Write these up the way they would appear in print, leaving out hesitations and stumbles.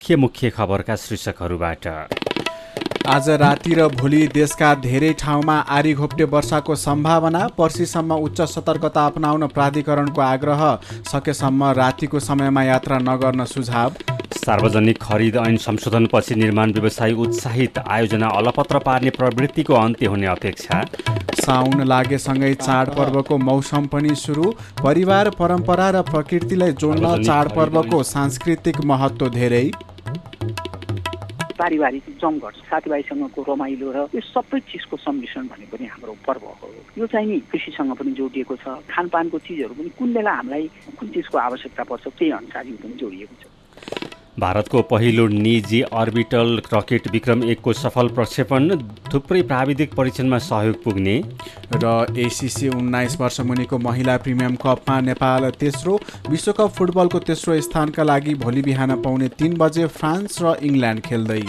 के मुख्य खबरका शीर्षकहरूबाट। आज राति र भोलि देशका धेरै ठाउँमा आरी घोप्टे वर्षाको सम्भावना, पर्सिसम्म उच्च सतर्कता अपनाउन प्राधिकरणको आग्रह, सकेसम्म रातिको समयमा यात्रा नगर्न सुझाव। सार्वजनिक खरिद ऐन संशोधनपछि निर्माण व्यवसायी उत्साहित, आयोजना अलपत्र पार्ने प्रवृत्तिको अन्त्य हुने अपेक्षा। साउन लागेसँगै चाडपर्वको मौसम पनि सुरु, परिवार परम्परा र प्रकृतिलाई जोड्न चाडपर्वको सांस्कृतिक महत्त्व धेरै। पारिवारिक जमघट, साथीभाइसँगको रमाइलो र यो सबै चिजको सम्मिश्रण भनेको नि हाम्रो पर्व हो। यो चाहिँ नि कृषिसँग पनि जोडिएको छ। खानपानको चिजहरू पनि कुन बेला हामीलाई कुन चिजको आवश्यकता पर्छ त्यही अनुसार यो पनि जोडिएको छ। भारतको पहिलो निजी अर्बिटल रकेट विक्रम 1 को सफल प्रक्षेपण, थुप्रै प्राविधिक परीक्षणमा सहयोग पुग्ने। र एसिसी 19 वर्ष मुनिको महिला प्रिमियम कपमा नेपाल तेस्रो, विश्वकप फुटबलको तेस्रो स्थानका लागि भोलि बिहान पाउने 3 बजे फ्रान्स र इङ्ल्यान्ड खेल्दै।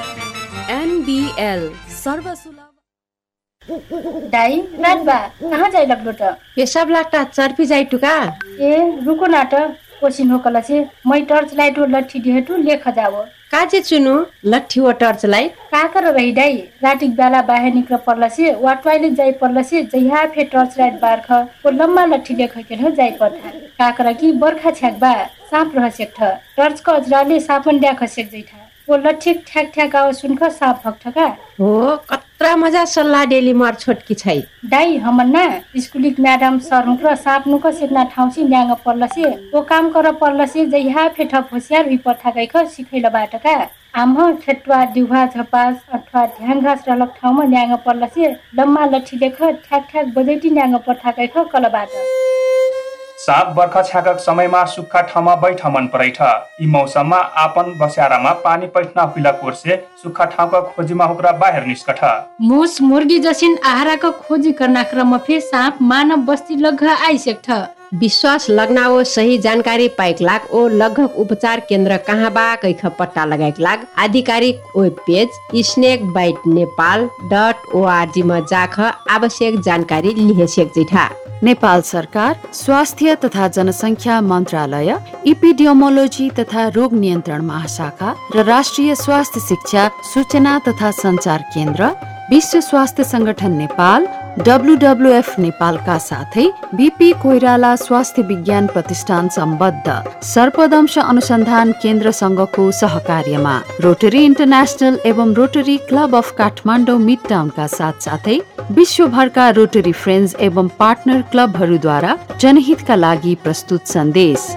NBL सर्वसुलभ। दाई नाटबा कहाँ जाइ लाग्लो त? पेशाब लाग्टा चर्पी जाइ टुका। ए रुको नाट कोसिन हो कला से मै टर्च लाइट लट्ठी दिहेटु लेख जावो काजे चुनु लट्ठी व टर्च लाइट का कर रही दाई रातिक बेला बाहिर निक्ल पर्ला से वा टॉयलेट जाई पर्ला से जइहा फे टर्च लाइट बारख को लम्बा लट्ठी लेख के हो जाई पर्था का कर कि बर्खा छ्याक बा साप रह सेक्ठ टर्च को अजराले सापन द्या खसेक जइथा वो लट्ठी ठ्याक ठ्याक आवाज सुनख साप भक्ठका हो कत्रा मजा सल्लाह डेली मार छोटकी छै दाई हमन्ना स्कुलिक म्याडम सर हुक्र साप नुक सेक्ना ठाउँसी न्याङ पर्ला से वो काम कर पर्ला से जइहा फे ठप होशियार भि पर्था गइख सिखैला बाटका आम ठेटवा दिउहा झपास अथवा ध्यान घाँस रलक ठाउँमा न्याङ पर्ला से लम्मा लट्ठी लेख ठ्याक ठ्याक बजैटी न्याङ पर्था गइख कलबाट साप बर्खा छ्याकक समयमा सुक्खा ठाउँमा बैठ मन परैठ। यी मौसममा आपन बस्यारामा पानी पैठना हुइला कोर्से सुक्खा ठाउँका खोजीमा हुक्रा बाहिर निस्कठ। मुस मुर्गी जसिन आहाराको खोजी गर्न क्रम फे साप मानव बस्ती लग्घ आइसेक्ठ। विश्वास लगनाओ सही जानकारी पाइक लाग ओ लगघक उपचार केन्द्र कहाँ बा कैख पट्टा लगाइक लाग आधिकारिक वेब पेज snakebitenepal.org मा जाख आवश्यक जानकारी लिहेसेक जैठा। नेपाल सरकार, स्वास्थ्य तथा जनसङ्ख्या मन्त्रालय, इपिडियोमोलोजी तथा रोग नियन्त्रण महाशाखा र राष्ट्रिय स्वास्थ्य शिक्षा सूचना तथा सञ्चार केन्द्र, विश्व स्वास्थ्य संगठन नेपाल, WWF नेपालका साथै बीपी कोइराला स्वास्थ्य विज्ञान प्रतिष्ठान सम्बद्ध सर्पदंश अनुसन्धान केन्द्र संघको सहकार्यमा रोटरी इन्टरनेशनल एवं rotary club of Kathmandu mid टाउनका साथसाथै विश्वभरका रोटरी फ्रेन्ड्स एवं पार्टनर क्लबहरूद्वारा जनहितका लागि प्रस्तुत सन्देश।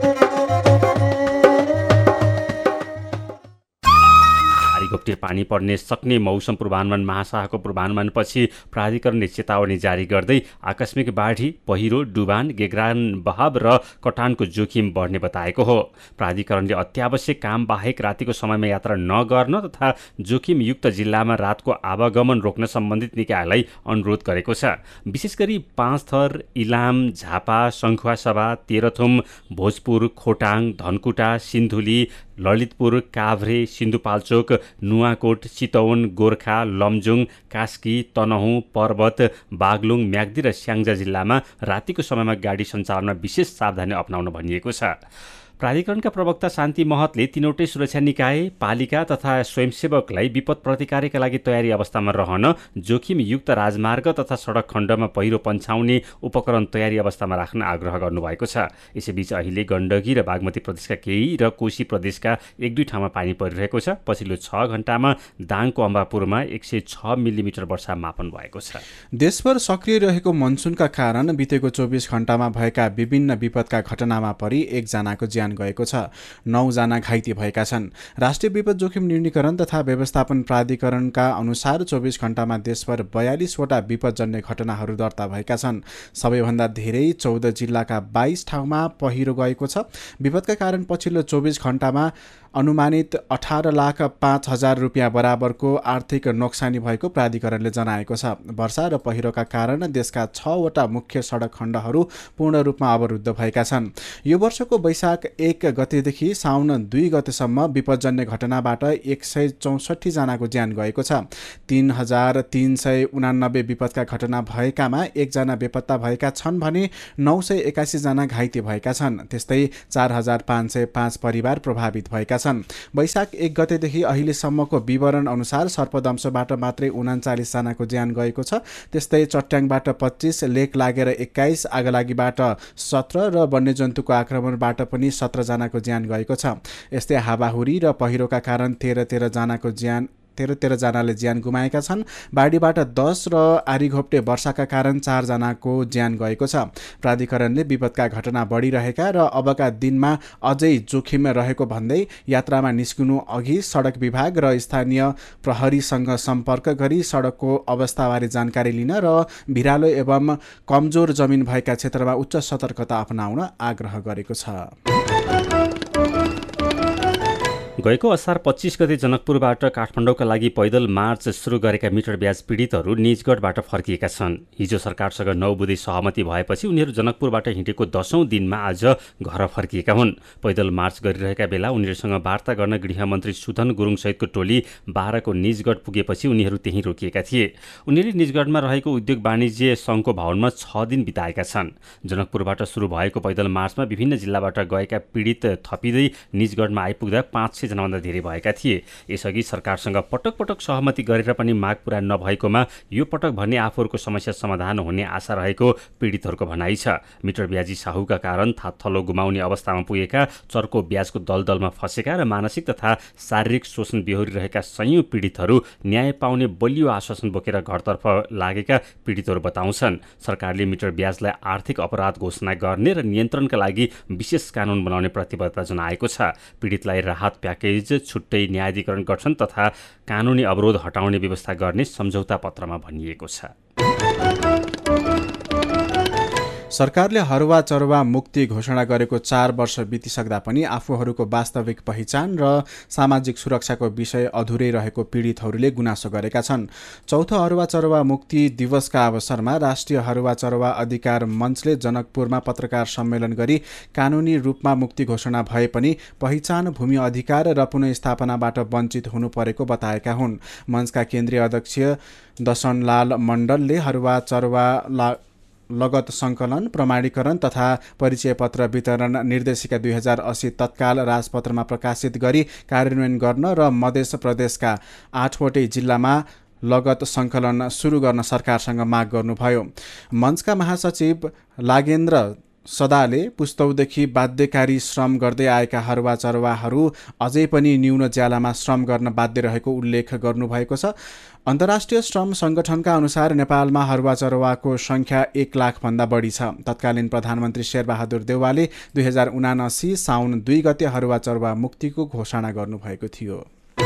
घोप्टे पानी पर्ने सक्ने मौसम पूर्वानुमान महाशाखाको पूर्वानुमानपछि प्राधिकरणले चेतावनी जारी गर्दै आकस्मिक बाढी, पहिरो, डुबान, गेग्रान बहाव र कटानको जोखिम बढ्ने बताएको हो। प्राधिकरणले अत्यावश्यक काम बाहेक रातिको समयमा यात्रा नगर्न तथा जोखिमयुक्त जिल्लामा रातको आवागमन रोक्न सम्बन्धित निकायलाई अनुरोध गरेको छ। विशेष गरी पाँचथर, इलाम, झापा, सङ्खुवासभा, तेह्रथुम, भोजपुर, खोटाङ, धनकुटा, सिन्धुली, ललितपुर, काभ्रे, सिन्धुपाल्चोक, नुवाकोट, चितवन, गोर्खा, लमजुङ, कास्की, तनहुँ, पर्वत, बागलुङ, म्याग्दी र स्याङ्जा जिल्लामा रातिको समयमा गाडी सञ्चालनमा विशेष सावधानी अपनाउन भनिएको छ। प्राधिकरणका प्रवक्ता शान्ति महतले तीनवटै सुरक्षा निकाय, पालिका तथा स्वयंसेवकलाई विपद प्रतिकारका लागि तयारी अवस्थामा रहन, जोखिमयुक्त राजमार्ग तथा सडक खण्डमा पहिरो पन्छाउने उपकरण तयारी अवस्थामा राख्न आग्रह गर्नुभएको छ। यसैबीच अहिले गण्डकी र बागमती प्रदेशका केही र कोशी प्रदेशका 1-2 ठाउँमा पानी परिरहेको छ। पछिल्लो 6 घण्टामा दाङको अम्बापुरमा 106 मिलिमिटर वर्षा मापन भएको छ। देशभर सक्रिय रहेको मनसुनका कारण बितेको 24 घण्टामा भएका विभिन्न विपदका घटनामा परि एकजनाको ज्यान गएको छ। 9 जना घाइते भएका छन्। राष्ट्रिय विपद जोखिम न्यूनीकरण तथा व्यवस्थापन प्राधिकरणका अनुसार 24 घण्टामा देशभर 42 वटा विपदजन्य घटनाहरू दर्ता भएका छन्। सबैभन्दा धेरै 14 जिल्लाका 22 ठाउँमा पहिरो गएको छ। विपदका कारण पछिल्लो 24 घण्टामा अनुमानित 18,05,000 रुपियाँ बराबरको आर्थिक नोक्सानी भएको प्राधिकरणले जनाएको छ। वर्षा र पहिरोका कारण देशका 6 वटा मुख्य सडक खण्डहरू पूर्ण रूपमा अवरुद्ध भएका छन्। यो वर्षको वैशाख 1 गतेदेखि साउन 2 गतेसम्म विपदजन्य घटनाबाट 164 जनाको ज्यान गएको छ। 3,389 विपदका घटना भएकामा 1 जना बेपत्ता भएका छन् भने 981 जना घाइते भएका छन्। त्यस्तै 4,505 परिवार प्रभावित भएका छन्। छन्। वैशाख 1 गतेदेखि अहिलेसम्मको विवरण अनुसार सर्पदंशबाट मात्रै 39 जनाको ज्यान गएको छ। त्यस्तै चट्याङबाट 25, लेक लागेर 21, आगलागीबाट 17 र वन्यजन्तुको आक्रमणबाट पनि 17 जनाको ज्यान गएको छ। यस्तै हावाहुरी र पहिरोका कारण 13 जनाले ज्यान गुमाएका छन्। बाढीबाट 10 र आरीघोप्टे वर्षाका कारण 4 जनाको ज्यान गएको छ। प्राधिकरणले विपदका घटना बढिरहेका र अबका दिनमा अझै जोखिम रहेको भन्दै यात्रामा निस्कनु अघि सडक विभाग र स्थानीय प्रहरीसँग सम्पर्क गरी सडकको अवस्थाबारे जानकारी लिन र भिरालो एवं कमजोर जमिन भएका क्षेत्रमा उच्च सतर्कता अपनाउन आग्रह गरेको छ। गएको असार 25 गते जनकपुरबाट काठमाडौँका लागि पैदल मार्च सुरु गरेका मिटर ब्याज पीडितहरू निजगढबाट फर्किएका छन्। हिजो सरकारसँग 9 बुँदे सहमति भएपछि उनीहरू जनकपुरबाट हिँडेको 10औं दिनमा आज घर फर्किएका हुन्। पैदल मार्च गरिरहेका बेला उनीहरूसँग वार्ता गर्न गृहमन्त्री सुधन गुरुङसहितको टोली 12 को निजगढ पुगेपछि उनीहरू त्यहीँ रोकिएका थिए। उनीहरूले निजगढमा रहेको उद्योग वाणिज्य सङ्घको भवनमा 6 दिन बिताएका छन्। जनकपुरबाट सुरु भएको पैदल मार्चमा विभिन्न जिल्लाबाट गएका पीडित थपिँदै निजगढमा आइपुग्दा 500 जनाभन्दा धेरै भएका थिए। यसअघि सरकारसँग पटक पटक सहमति गरेर पनि माग पूरा नभएकोमा यो पटक भने आफूहरूको समस्या समाधान हुने आशा रहेको पीडितहरूको भनाइ छ। मिटर ब्याजी साहुका कारण थातथलो गुमाउने अवस्थामा पुगेका, चर्को ब्याजको दलदलमा फँसेका र मानसिक तथा शारीरिक शोषण बेहोरिरहेका सयौं पीडितहरू न्याय पाउने बलियो आश्वासन बोकेर घरतर्फ लागेका पीडितहरू बताउँछन्। सरकारले मिटर ब्याजलाई आर्थिक अपराध घोषणा गर्ने र नियन्त्रणका लागि विशेष कानुन बनाउने प्रतिबद्धता जनाएको छ। पीडितलाई राहत प्याकेज, छुट्टै न्यायाधिकरण गठन तथा कानुनी अवरोध हटाउने व्यवस्था गर्ने सम्झौता पत्रमा भनिएको छ। सरकारले हरुवा चरुवा मुक्ति घोषणा गरेको 4 वर्ष बितिसक्दा पनि आफूहरूको वास्तविक पहिचान र सामाजिक सुरक्षाको विषय अधुरै रहेको पीडितहरूले गुनासो गरेका छन्। चौथो हरुवा चरुवा मुक्ति दिवसका अवसरमा राष्ट्रिय हरुवा चरुवा अधिकार मञ्चले जनकपुरमा पत्रकार सम्मेलन गरी कानुनी रूपमा मुक्ति घोषणा भए पनि पहिचान, भूमि अधिकार र पुनर्स्थापनाबाट वञ्चित हुनु परेको बताएका हुन्। मञ्चका केन्द्रीय अध्यक्ष दशनलाल मण्डलले हरुवा चरुवा लगत सङ्कलन, प्रमाणीकरण तथा परिचय पत्र वितरण निर्देशिका 2080 तत्काल राजपत्रमा प्रकाशित गरी कार्यान्वयन गर्न र मध्य प्रदेशका 8वटै जिल्लामा लगत सङ्कलन सुरु गर्न सरकारसँग माग गर्नुभयो। मञ्चका महासचिव लागेन्द्र सदाले पुस्तौदेखि बाध्यकारी श्रम गर्दै आएका हरुवा चरुवाहरू अझै पनि न्यून ज्यालामा श्रम गर्न बाध्य रहेको उल्लेख गर्नुभएको छ। अन्तर्राष्ट्रिय श्रम संगठनका अनुसार नेपालमा हरुवा चरुवाको संख्या 1 लाख भन्दा बढी छ। तत्कालीन प्रधानमन्त्री शेरबहादुर देउवाले 2079 साउन 2 गते हरुवा चरुवा मुक्तिको घोषणा गर्नुभएको थियो।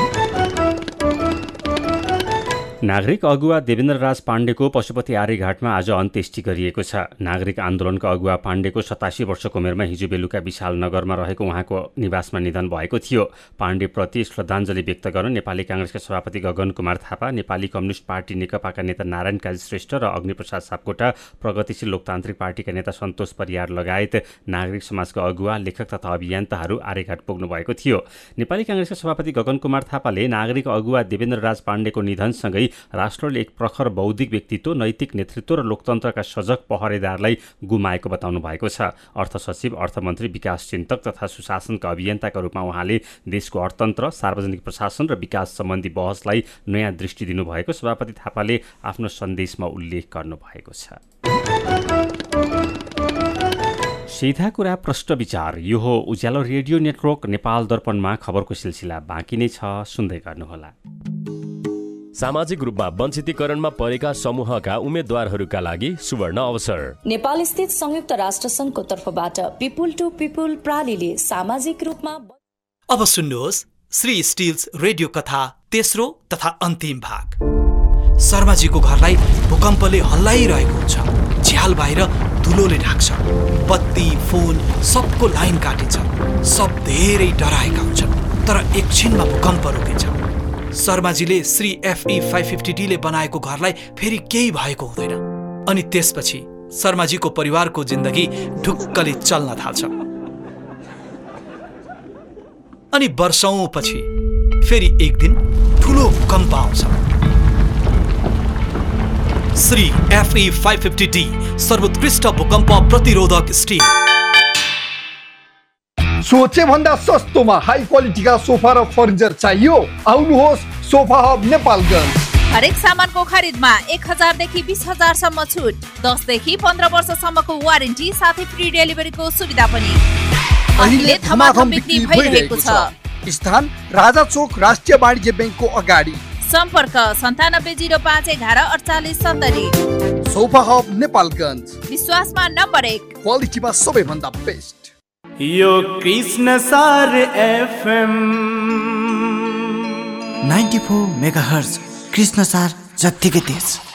नागरिक अगुवा देवेन्द्रराज पाण्डेको पशुपति आर्यघाटमा आज अन्त्येष्टि गरिएको छ। नागरिक आन्दोलनका अगुवा पाण्डेको 87 वर्षको उमेरमा हिजो बेलुका विशाल नगरमा रहेको उहाँको निवासमा निधन भएको थियो। पाण्डेप्रति श्रद्धाञ्जली व्यक्त गर्न नेपाली काङ्ग्रेसका सभापति गगन कुमार थापा, नेपाली कम्युनिस्ट पार्टी नेकपाका नेता नारायण काजी श्रेष्ठ र अग्निप्रसाद सापकोटा, प्रगतिशील लोकतान्त्रिक पार्टीका नेता सन्तोष परियार लगायत नागरिक समाजका अगुवा, लेखक तथा अभियन्ताहरू आर्यघाट पुग्नु भएको थियो। नेपाली काङ्ग्रेसका सभापति गगन कुमार थापाले नागरिक अगुवा देवेन्द्रराज पाण्डेको निधनसँगै राष्ट्रले एक प्रखर बौद्धिक व्यक्तित्व, नैतिक नेतृत्व र लोकतन्त्रका सजग पहरेदारलाई गुमाएको बताउनु भएको छ। अर्थ सचिव, अर्थमन्त्री, विकास चिन्तक तथा सुशासनका अभियन्ताका रूपमा उहाँले देशको अर्थतन्त्र, सार्वजनिक प्रशासन र विकास सम्बन्धी बहसलाई नयाँ दृष्टि दिनुभएको सभापति थापाले आफ्नो सन्देशमा उल्लेख गर्नुभएको छ। सीधा कुरा प्रष्ट विचार, यो हो उज्यालो रेडियो नेटवर्क नेपाल दर्पणमा खबरको सिलसिला बाँकी नै छ, सुन्दै गर्नुहोला। सामाजिक रूपमा वञ्चितीकरणमा परेका समूहका उम्मेद्वारहरूका लागि सुवर्ण अवसर। नेपाल स्थित संयुक्त राष्ट्र संघको तर्फबाट पिपुल टु पिपुल प्रालीले सामाजिक रूपमा। अब सुन्नुहोस् श्री स्टिल्स रेडियो कथा तेस्रो तथा अन्तिम भाग। शर्माजीको घरलाई भूकम्पले हल्लाइरहेको हुन्छ। झ्याल बाहिर धुलोले ढाक्छ। बत्ती, फोन सबको लाइन काटिन्छ। सब धेरै डराएका हुन्छन्, तर एकछिनमा भूकम्प रोकिन्छ। शर्माजीले श्री FE 550D ले बनाएको घरलाई फेरि केही भएको हुँदैन। अनि त्यसपछि शर्माजीको परिवारको जिन्दगी ढुक्कले चल्न थाल्छ। अनि वर्षौंपछि फेरि एक दिन ठुलो भूकम्प आउँछ। श्री FE 550D सर्वोत्कृष्ट भूकम्प प्रतिरोधक स्टिल। सोचे भन्दा सस्तोमा हाई क्वालिटीका सोफा र फर्निचर चाहियो? आउनुहोस् सोफा हब नेपालगञ्ज। हरेक सामानको खरिदमा 1000 देखि 20000 सम्म छुट, 10 देखि 15 वर्षसम्मको वारेन्टी साथै फ्री डेलिभरीको सुविधा पनि। अहिले धमाधम बिक्री भइरहेको छ। स्थान राजा चोक राष्ट्रिय वाणिज्य बैंकको अगाडि। सम्पर्क 9705114870। सोफा हब नेपालगञ्ज, विश्वासमा नम्बर 1, क्वालिटीमा सबैभन्दा बेस्ट। यो कृष्ण सार एफएम 94 मेगाहर्ज, कृष्ण सार जत्तिकै तेज।